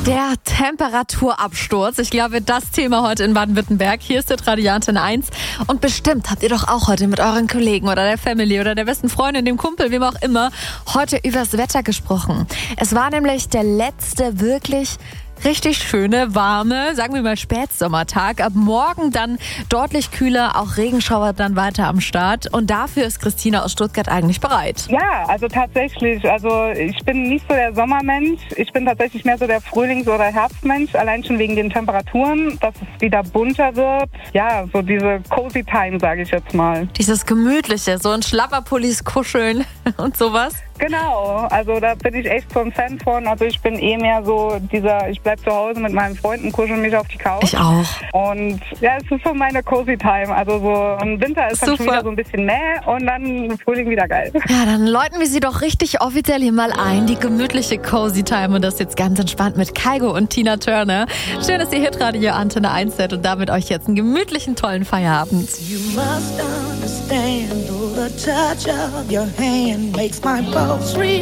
Der Temperaturabsturz. Ich glaube, das Thema heute in Baden-Württemberg. Hier ist der Radio Antenne 1. Und bestimmt habt ihr doch auch heute mit euren Kollegen oder der Family oder der besten Freundin, dem Kumpel, wem auch immer, heute übers Wetter gesprochen. Es war nämlich der letzte wirklich richtig schöne, warme, sagen wir mal Spätsommertag. Ab morgen dann deutlich kühler, auch Regenschauer dann weiter am Start. Und dafür ist Christina aus Stuttgart eigentlich bereit. Ja, also tatsächlich. Also ich bin nicht so der Sommermensch. Ich bin tatsächlich mehr so der Frühlings- oder Herbstmensch. Allein schon wegen den Temperaturen, dass es wieder bunter wird. Ja, so diese Cozy Time, sage ich jetzt mal. Dieses Gemütliche, so in Schlapperpullis kuscheln und sowas. Genau, also da bin ich echt so ein Fan von. Also ich bin mehr so ich bleib zu Hause mit meinen Freunden, kuschel mich auf die Couch. Ich auch. Und ja, es ist so meine Cozy Time. Also so im Winter ist dann schon wieder so ein bisschen und dann im Frühling wieder geil. Ja, dann läuten wir sie doch richtig offiziell hier mal ein, die gemütliche Cozy Time, und das jetzt ganz entspannt mit Kygo und Tina Turner. Schön, dass ihr Hitradio Antenne 1 seid und damit euch jetzt einen gemütlichen, tollen Feierabend. You must understand, the touch of your hand makes my pulse